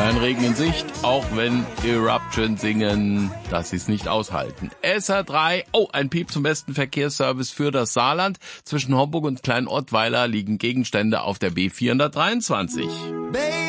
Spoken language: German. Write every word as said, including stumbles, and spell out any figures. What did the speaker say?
Kein Regen in Sicht, auch wenn Eruption singen, dass sie es nicht aushalten. S R drei, oh, ein Piep zum besten Verkehrsservice für das Saarland. Zwischen Homburg und Klein-Ottweiler liegen Gegenstände auf der B vierhundertdreiundzwanzig.